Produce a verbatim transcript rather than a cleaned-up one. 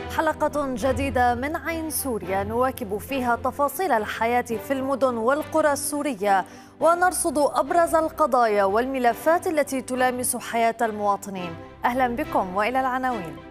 حلقة جديدة من عين سوريا نواكب فيها تفاصيل الحياة في المدن والقرى السورية ونرصد أبرز القضايا والملفات التي تلامس حياة المواطنين. أهلا بكم وإلى العناوين.